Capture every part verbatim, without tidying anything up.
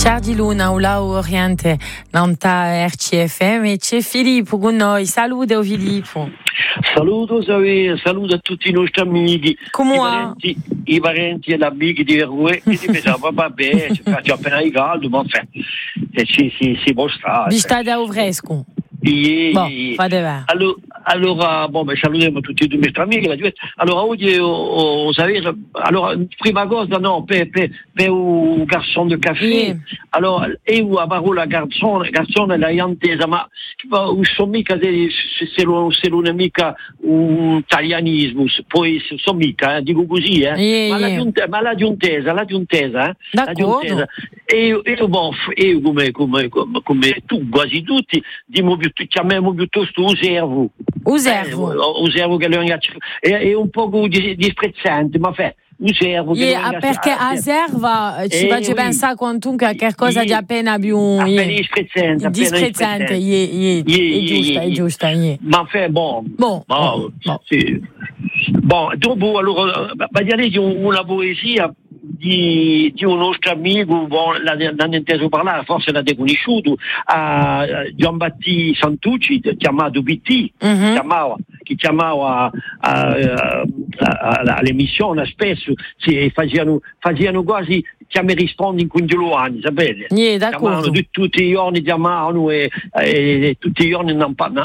Ciardi Luna, Ula Oriente, Nanta R C F M e c'è Filippo con noi. Saluto Filippo. Saluto, saluto a tutti i nostri amici, come i parenti, i parenti e gli amici di Vergue, che ti pensavo, vabbè, c'è appena il caldo, ma enfin, si, si, si può stare. Vi state a fresco? Yeah, Boh, yeah. fate bene. Allora, allora bon, beh, salutiamo tutti i nostri amici. Allora, oggi, oh, oh, sapete, allora, prima cosa, no, per, per, per un garçon de café, yeah. Allora, io la parola garçon, garçon è la intesa, ma non so mica se, se, lo, se non è mica un italianismo, poi so mica, eh, dico così, eh. Yeah, ma, yeah. La, ma la giuntesa, la giuntesa, eh. La giuntesa. E io, io, bon, io come, come, come, come tu, quasi tutti, dimo più, chiamiamo piuttosto uservo. Uservo. Eh, uservo che è, è un po' disprezzante, ma fa. Uservo che yeah, perché a serva ci eh, faccio oui. pensare quantunque a qualcosa yeah. di appena più appena yeah. disprezzante, disprezzante, yeah, yeah. Yeah, è giusta, yeah, è giusta. Yeah. Ma fa bon. Bon, bon, bon. Sì. Bon, dopo allora di una poesia di, di un nostro amico, bon, l'hanno inteso parlare, forse l'avete conosciuto, a Giambattista Santucci, chiamato B T, mm-hmm. chiamava, che chiamava a, a, a, all'emissione spesso, si facevano, facevano quasi chiami rispondi in quindici anni, sapete? Yeah, d'accordo. Chiamavano, tutti i giorni chiamavano e, e, e tutti i giorni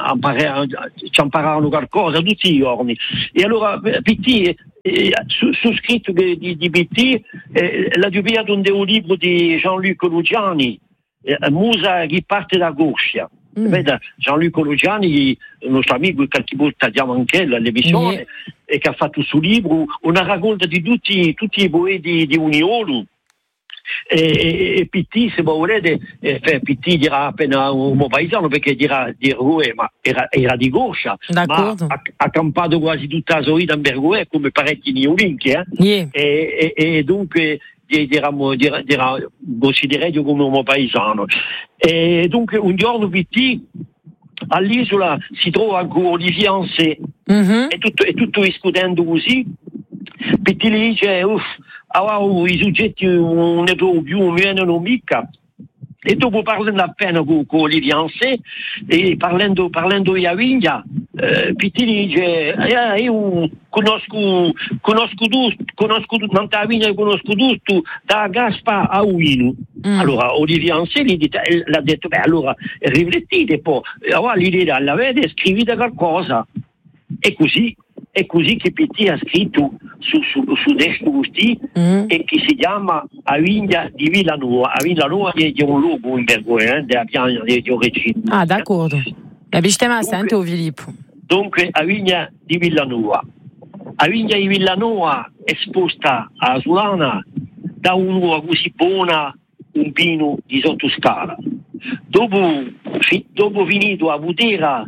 ci imparavano qualcosa, tutti i giorni. E allora B T, eh, su, su scritto di, di B T, eh, l'ha dubiato un libro di Jean-Luc Lugiani, eh, Musa che parte da Goscia. Mm. Jean-Luc Lugiani, il nostro amico, qualche volta diamo anche all'emissione, yeah. E che ha fatto suo libro una raccolta di tutti, tutti i poeti di Uniolo. E, e, e P T, se volete, eh, P T dirà appena un paesano perché dirà di Ergue, ma era, era di Goscia, d'accordo. Ma ha, ha campato quasi tutta la sua vita in Bergue come parecchi neolinchi, eh? Yeah. e, e, e dunque dirà, dirà, dirà, considererei come un paesano. E dunque un giorno P T all'isola si trova con Olivier Ansé, mm-hmm. e tutto, e tutto discutendo così. P T gli dice, uff, allora, i soggetti non ne trovano più, non vengono mica. E dopo parlando appena con, con Olivier Ansé e parlando, parlando di Aviglia, eh, P T dice, eh, io conosco, conosco tutto, conosco tutto, non Aviglia conosco tutto, da Gaspa a Uino. Mm. Allora Olivier Ansé gli dit, l'ha detto, beh allora riflettite poi, allora l'idea l'avete, scrivete qualcosa. E così. È così che P T ha scritto su, su, su Destro Gusti, mm. e che si chiama Aviglia di Villanova. A Villanova è un luogo in Bergoglio, eh, della piana di origine. Ah, d'accordo. La bistemma sento Filippo. Dunque, Aviglia di Villanova. Aviglia di Villanova è esposta a Sulana da un'uva così buona, un vino di sottoscala. Dopo, fi, dopo finito a Butera,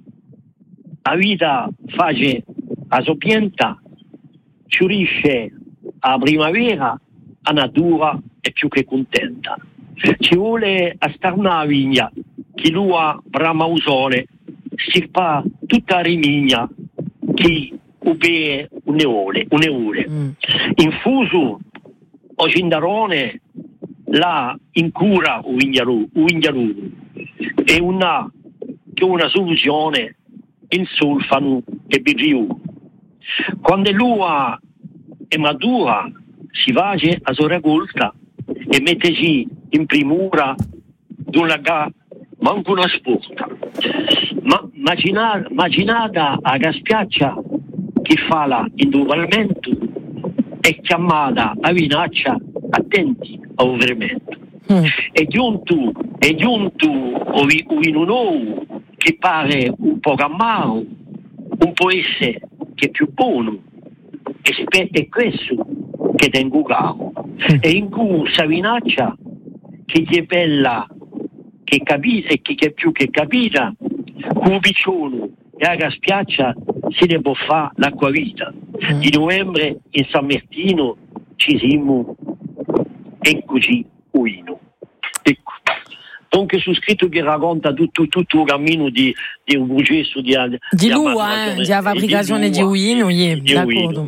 la vita face a soppienta, ci riesce a primavera, a natura è più che contenta. Ci vuole a star una vigna, chi lua brama un sole, si fa tutta la rimigna, chi ubie un eole, un eole. Mm. Infuso o cindarone, là in cura un vignaru, e una, che una soluzione in sulfano e birriu. Quando l'ua è matura, si va a sua raccolta e metteci in primura d'una ga, manco una sporta. Ma immaginata, immaginata a gaspiaccia che fa la induralmento è chiamata a vinaccia, attenti a vermento. Mm. È giunto, è giunto un nuovo che pare un po' amaro, un po' essere che è più buono, e è questo che tengo caro. Mm. E in cui sa vinaccia che è bella, che capita e che è più che capita, con picciolo e a gaspiaccia si ne può fare l'acqua vita. Mm. Di novembre in San Martino ci siamo e così uino. Ecco. Dunque su scritto che racconta tutto, tutto il cammino di, di un processo di di Lua, di fabbricazione di Uino, d'accordo.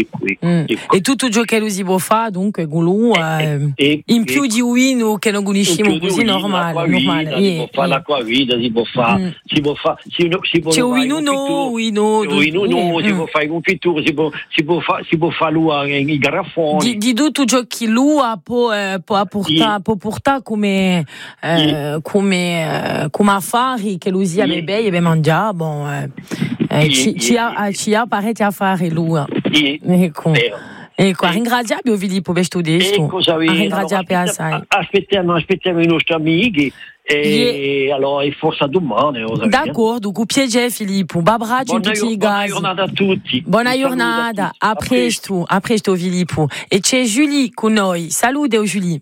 E tutto ciò che lui si può fare, dunque, con Lua, in più di Uino che non conosciamo così normale. Si può fare l'acquavita, si può fare, si può fare, c'è Uino no, Uino no, si può fare i confitture, si può, si può fare, si può fare Lua i garrafoni. Di, di tutto ciò che Lua può, eh, può portare, può portare come eh, come uh, come affari che lui sia yeah. bebe e mangiare bon eh, eh, yeah, ci, yeah, ci, ha, yeah. ci ha parecchi affari lui yeah. ecco ecco yeah. ringraziamo Filippo per questo testo ringraziamo per assai aspettiamo aspettiamo i nostri amici e yeah. allora è forza domani d'accordo con piacere Filippo babbraccio in tutti i gas buona giornata a tutti buona giornata a presto a presto Filippo e c'è Julie con noi salute Julie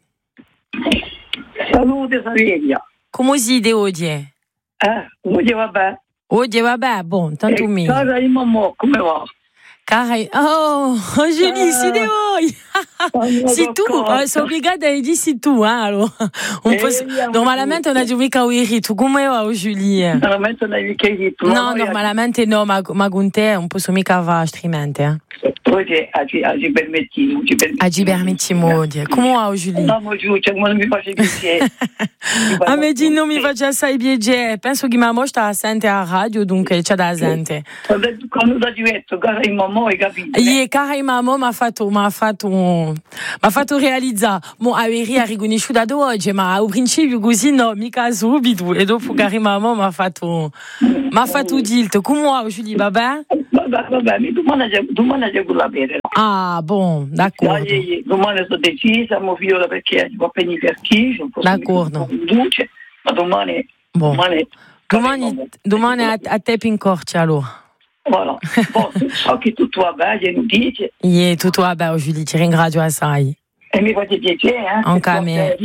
salute Saveria. Come si de oggi? Eh, oggi vabbè. Oggi vabbè, bon, tanto e meglio. Cara di mamma, come va? Cara, oh, oh Julie, eh, si de oggi. Si tu, eh, sono obbligata a dire si tu, eh, allora. Un eh, po', normalmente non hai mica uiri, tu come va Julie? Normalmente non hai mica uiri, tu. No, normalmente no, ma, ma con te un po' mica va altrimenti, eh. Oggi ci permettiamo, ci permettiamo. Ci permettiamo oggi. Come va Julie? No, ma giù, cioè, non mi faccio piacere. A me di non mi faccio assai piacere. Penso che mamma sta assente a radio, dunque c'è da gente. Quando da diretto, cara di mamma, hai capito? Ie, cara di mamma mi ha fatto, mi ha fatto, mi ha fatto realizzare. Mo, averia riconosciuta da oggi, ma al principio così no, mica subito. E dopo cara di mamma mi ha fatto, mi ha fatto dilto. Come va Julie, vabbè? Vabbè, vabbè, domani c'è quella bere. Ah, bon, d'accordo. Dai, domani sono decisa, mio figlio perché va a venire per chi, non posso d'accordo. Duce, ma domani, bon. domani, domani, domani a, a te pincorci allora. Voilà. Bon, so che tutto va bene, non dice. Yeah, tutto va bene, Julie, ti ringrazio assai. E mi fa piacere, eh? Anche a me.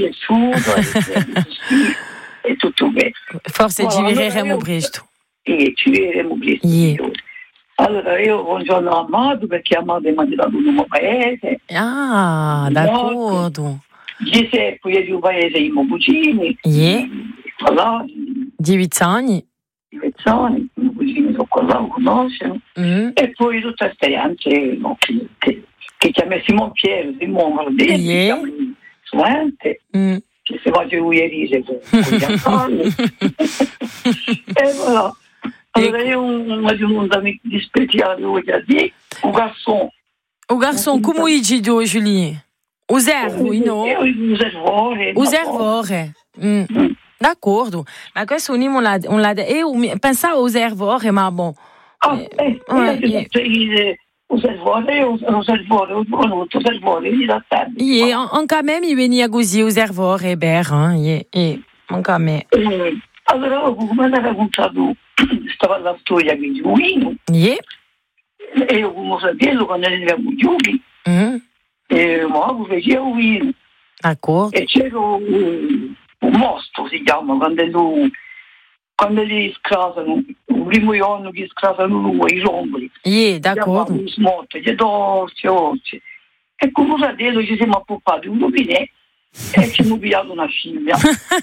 E tutto bene. Forse voilà, ci vedremo presto. Sì, ci vedremo presto. Yeah. Allora io buongiorno a Amado perché Amado è mandato da un nuovo paese. Ah, d'accordo. Giuseppe è di un paese in Mobucini. Yeah. Voilà. Di Vizzani. Di Vizzani, i Mobucini sono qua, lo conoscono. Mm. E poi tutte queste anche no, che, che, che chiama Simon Piero, Simon Valdese, yeah. Suente, mm. che si fa gioielli con gli anni. E voilà. Allora io ho un amico di speciale oggi a dire, un garçon. Un garçon, come dici tu, Julie? O servo, no? O servore. O servore. Mm. Mm. D'accordo. Ma questo non l'ha, non l'ha detto. Io pensavo o servore, ma bon. Ah, eh, eh, eh, o servore, o servore, o servore, mi da tardi. Yeah, anche a me mi veniva così o servore, beh, yeah, yeah, anche a me. Allora, come mi ha raccontato, stava la storia di Uino. Yeah. E io come sapevo quando eravamo giovani. Mm. E ma facevo Uino. D'accordo. E c'era un, un mostro, si chiama, quando lui, quando li scrasano, il primo giorno che scrasano lui, i romboli. Yeah, d'accordo. E smorte, gli dorsi, orsi. E come sapevo ci siamo appoppati un rubinetto e ci abbiamo pigliato una scimmia.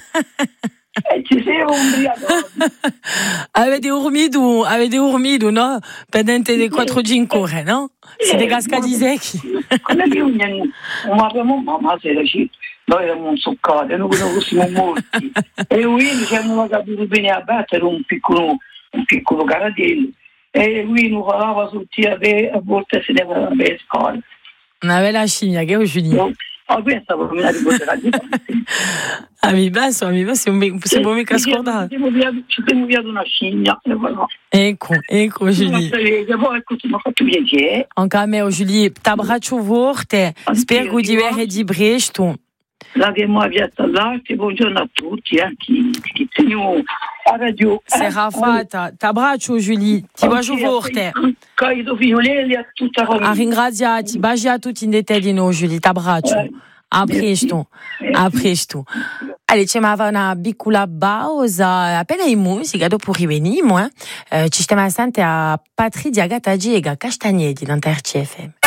E ci siamo umbriacati. Avete dormito, avete dormito, no? Pendente dei quattro cinque, no? Siete cascati secchi. Quando io non abbiamo mamma sera, noi eravamo insoccati, noi fossimo morti. E lui ci avevamo capito bene a battere un piccolo, un piccolo caratello. E lui non parlava tutti a volte se ne va a pescare. Una bella scimmia, che ho finito. Ah, questa me la ricorderà di ah, mi penso, mi penso, non si può mica scordare. Ci siamo via una scimmia. Ecco, ecco, Julie. Poi mi ha fatto piacere. Anche a me, Julie, t'abbraccio forte. Spero che ti vedi presto. La che mi ha visto all'arte, buongiorno a tutti, eh, chi, chi teniamo a radio. Sarà fatta. T'abbraccio, Julie. Ti bacio forte. Carido figlioleri a tutta la famiglia. A ringraziarti, baci a tutti in dettaglio, Julie. T'abbraccio. A presto, a presto. Allez, c'è una piccola pausa, appena in musica, dopo riveniamo. Eh. Eh, ci stiamo assente a Patrizia Gattaggi e Castagnedi, l'Inter C F M.